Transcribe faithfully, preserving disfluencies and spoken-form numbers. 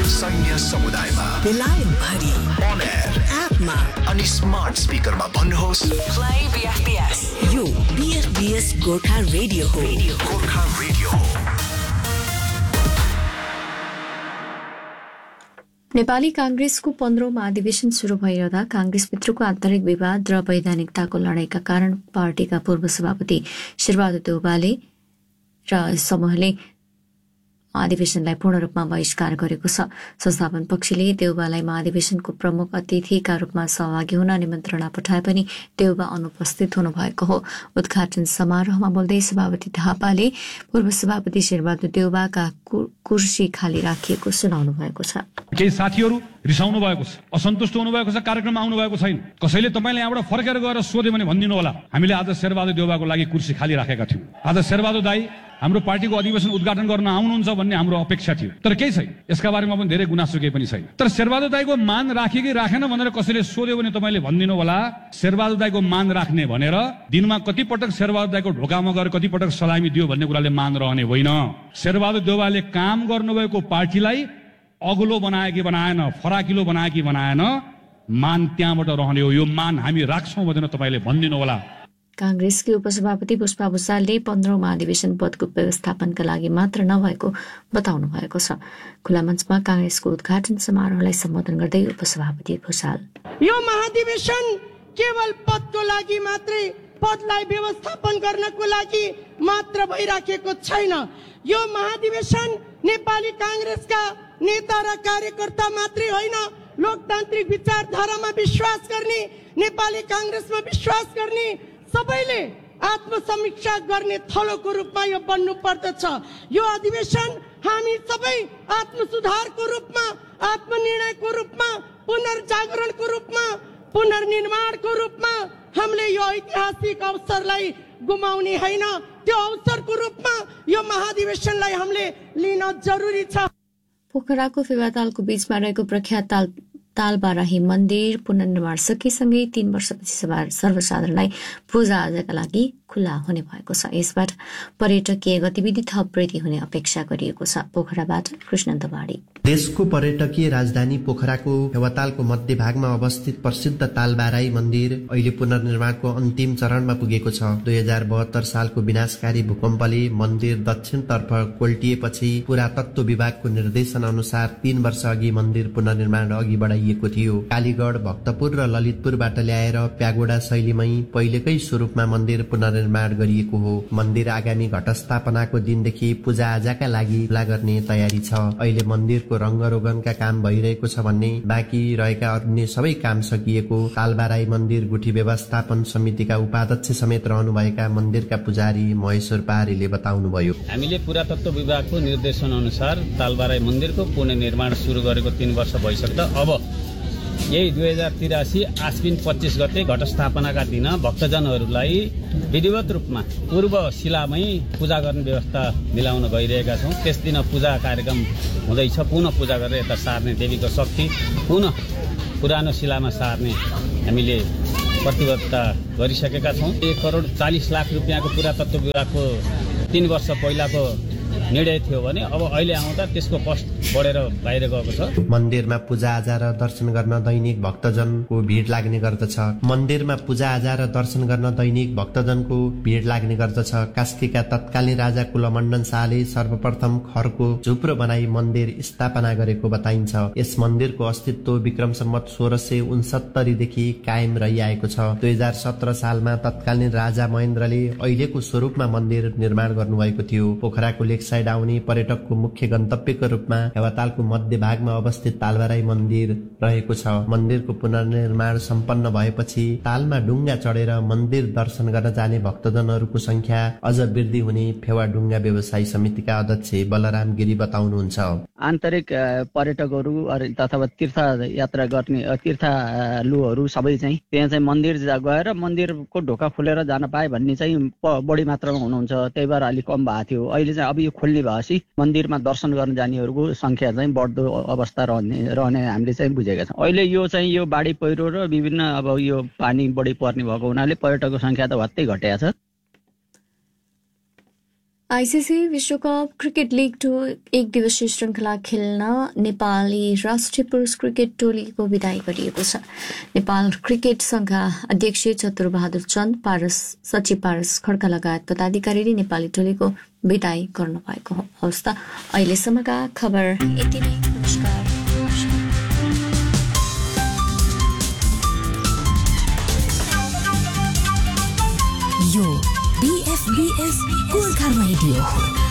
सैन्य समुदायमा बेलायत भरि on air एपमा अनि स्मार्ट स्पिकरमा भन्नुहोस् play B F B S यो B F B S Gorkha radio हो गोर्खा रेडियो हो। नेपाली कांग्रेसको पन्ध्रौं महाधिवेशन शुरू भइरहँदा कांग्रेसभित्रको आन्तरिक विवाद र वैधानिकताको लडाईका कारण पार्टीका पूर्व सभापति शेरबहादुर देउवाले र समूहले महाधिवेशनलाई पूर्ण रूपमा बहिष्कार गरेको छ। संस्थापन पक्षले देउवालाई महाधिवेशनको प्रमुख अतिथिका रूपमा सहभागी हुन निमन्त्रणा पठाए पनि देउवा अनुपस्थित हुनुभएको हो। उद्घाटन समारोहमा बोल्दै सभापति थापाले पूर्व सभापति शेरबहादुर देउवाका कुर्सी खाली राखिएको सुनाउनु भएको छ। केही साथीहरू रिसाउनु भएको छ, असन्तुष्ट हुनु भएको छ, कार्यक्रममा आउनु भएको छैन। कसैले तपाईले यहाँबाट फर्केर गएर सोध्यो भने भनिदिनु होला हामीले आज शेरबहादुर देउवाको लागि कुर्सी खाली राखेका थियौं। आज शेरबहादुर दाई हाम्रो पार्टीको अधिवेशन उद्घाटन गर्न आउनुहुन्छ भन्ने हाम्रो अपेक्षा थियो, तर केही छैन। यसका बारेमा पनि धेरै गुनासो केही पनि छैन। तर शेरबहादुर दाईको मान राखे कि राखेन भनेर कसैले सोध्यो भने तपाईले भनिदिनु होला शेरबहादुर दाईको मान राख्ने भनेर दिनमा कति पटक शेरबहादुर दाईको ढोकामा गएर कति पटक सलामी दियो भन्ने कुराले मान रहने होइन। शेरबहादुर देउवाले काम गर्नुभएको पार्टीलाई अग्लो बनाए कि बनाएन, फराकिलो बनाए कि बनाएन, मान त्यहाँबाट रहने हो। यो मान हामी राख्छौं भनेर तपाईले भनिदिनु होला। कांग्रेसकी उपसभापति पुष्पा भुसालले पन्ध्रौं महाधिवेशन पदको व्यवस्थापनका लागि मात्र नभएको बताउनु भएको छ। खुला मञ्चमा कांग्रेसको उद्घाटन समारोहलाई सम्बोधन गर्दै उपसभापति भुसाल यो महाधिवेशन केवल पदको लागि मात्रै, पदलाई व्यवस्थापन गर्नको लागि मात्र भइराखेको छैन। यो महाधिवेशन नेपाली कांग्रेसका नेता र कार्यकर्ता मात्रै होइन, लोकतान्त्रिक विचारधारामा विश्वास गर्ने, नेपाली कांग्रेसमा विश्वास गर्ने सबैले आत्मसमीक्षा गर्ने थलोको रूपमा यो बन्नु पर्दछ। यो अधिवेशन हामी सबै आत्मसुधारको रूपमा, आत्मनिर्णयको रूपमा, पुनर्जागरणको रूपमा, पुनर्निर्माणको रूपमा हामीले यो ऐतिहासिक अवसरलाई गुमाउने होइन। त्यो अवसरको रूपमा यो महाधिवेशनलाई हामीले लिन जरुरी छ। पोखराको फेवातालको बीचमा रहेको प्रख्यात ताल तालबाराही मन्दिर पुनर्निर्माण सकेसँगै तीन वर्षपछि सर्वसाधारणलाई पूजा आजाका लागि खुल्ला हुने भएको छ। यसबाट पर्यटकीय गतिविधि थप वृद्धि हुने अपेक्षा गरिएको छ। पोखराबाट कृष्ण दवाडी। देशको पर्यटकीय राजधानी पोखराको फेवातालको मध्य भागमा अवस्थित प्रसिद्ध तालबाराही मन्दिर अहिले पुनर्निर्माणको अन्तिम चरणमा पुगेको छ। दुई हजार बहत्तर सालको विनाशकारी भूकम्पले मन्दिर दक्षिणतर्फ कोल्टिएपछि पुरातत्व विभागको निर्देशन अनुसार तीन वर्ष अघि मन्दिर पुनर्निर्माण अघि बढाइएको थियो। कालीगढ, भक्तपुर र ललितपुरबाट ल्याएर प्यागोडा शैलीमै पहिलेकै स्वरूपमा मन्दिर पुनर्निर्माण गरिएको हो। मन्दिर आगामी घटस्थापनाको दिनदेखि पूजा आजाका लागि खुला गर्ने तयारी छ। अहिले मन्दिरको रंगरोगनका काम भइरहेको छ भन्ने बाँकी रहेका अन्य सबै काम सकिएको तालबाराही मन्दिर गुठी व्यवस्थापन समितिका उपाध्यक्ष समेत रहनुभएका मन्दिरका पुजारी महेश्वर पहाडीले बताउनुभयो। हामीले पुरातत्व विभागको निर्देशन अनुसार तालबाराही मन्दिरको पुनर्निर्माण सुरु गरेको तीन वर्ष भइसक्दा अब यही दुई हजार तिरासी आश्विन पच्चीस गते घटस्थापनाका दिन भक्तजनहरूलाई विधिवत रूपमा पूर्व शिलामै पूजा गर्ने व्यवस्था मिलाउन गइरहेका छौँ। त्यस दिन पूजा कार्यक्रम हुँदैछ। पुनः पूजा गरेर यता सार्ने देवीको शक्ति पुनः पुरानो शिलामा सार्ने हामीले प्रतिबद्धता गरिसकेका छौँ। एक करोड चालिस लाख रुपियाँको पुरातत्व विभागको तीन वर्ष पहिलाको निर्णय थियो भने अब अहिले आउँदा त्यसको कस्ट बढेर बाहिर गएको छ। मन्दिरमा पूजा आजा र दर्शन गर्न दैनिक भक्तजनको भिड लाग्ने गर्दछ। मन्दिरमा पूजा आजा र दर्शन गर्न दैनिक भक्तजनको भिड लाग्ने गर्दछ। कास्कीका तत्कालीन राजा कुलमण्डन शाहले सर्वप्रथम खरको झुप्रो बनाई मन्दिर स्थापना गरेको बताइन्छ। यस मन्दिरको अस्तित्व विक्रम सम्वत सोह्र सय उनसत्तरी देखि कायम रहिआएको छ। दुई हजार सत्र सालमा तत्कालीन राजा महेन्द्रले अहिलेको स्वरूपमा मन्दिर निर्माण गर्नुभएको थियो। पोखराको लेकसाइड आउने पर्यटकको मुख्य गन्तव्यको रूपमा फेवातालको मध्य भागमा अवस्थित तालबाराही मन्दिर रहेको छ। मन्दिरको पुनर्निर्माण सम्पन्न भएपछि तालमा डुङ्गा चढेर मन्दिर दर्शन गर्न जाने भक्तजनहरूको संख्या अझ वृद्धि हुने फेवा डुङ्गा व्यवसायी समितिका अध्यक्ष बलराम गिरी बताउनुहुन्छ। आन्तरिक पर्यटकहरू अथवा तीर्थ यात्रा गर्ने तीर्थालुहरू सबै चाहिँ त्यहाँ चाहिँ मन्दिर गएर मन्दिरको ढोका खोलेर जान पाए भन्ने चाहिँ बढी मात्रामा हुनुहुन्छ। त्यही भएर अलिक कम भएको थियो। अहिले चाहिँ अब यो खोल्ने भएपछि मन्दिरमा दर्शन गर्न जानेहरूको संख्या चाहिँ बढ्दो अवस्था रहने रहने हामीले चाहिँ बुझेका छौँ। अहिले यो चाहिँ यो बाढी पहिरो र विभिन्न अब यो पानी बढी पर्ने भएको हुनाले पर्यटकको संख्या त भत्तै घटेको छ। आइसिसी विश्वकप क्रिकेट लिग टू एक दिवसीय श्रृङ्खला खेल्न नेपाली राष्ट्रिय पुरुष क्रिकेट टोलीको विदाई गरिएको छ। नेपाल क्रिकेट संघका अध्यक्ष चतुरबहादुर चन्द, पारस सचिव पारस खड्का लगायत पदाधिकारीले नेपाली टोलीको विदाई गर्नुभएको अवस्था। अहिलेसम्मका खबर यति नै। नमस्कार। यो बीएफबीएस गोर्खा रेडियो हो।